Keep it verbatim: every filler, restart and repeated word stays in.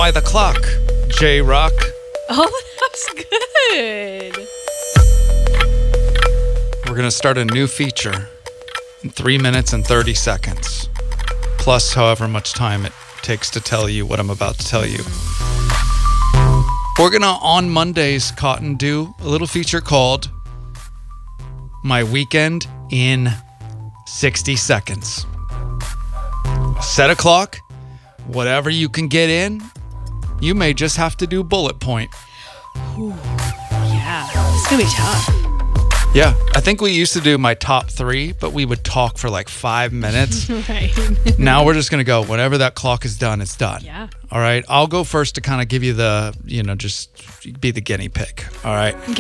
Why the Clock, J-Rock. Oh, that's good. We're going to start a new feature in three minutes and thirty seconds, plus however much time it takes to tell you what I'm about to tell you. We're going to, on Mondays, Cotton, do a little feature called My Weekend in sixty seconds. Set a clock, whatever you can get in. You may just have to do bullet point. Ooh, yeah, it's going to be tough. Yeah, I think we used to do my top three, but we would talk for like five minutes. Right. Now we're just going to go, whenever that clock is done, it's done. Yeah. All right. I'll go first to kind of give you the, you know, just be the guinea pig. All right. Okay.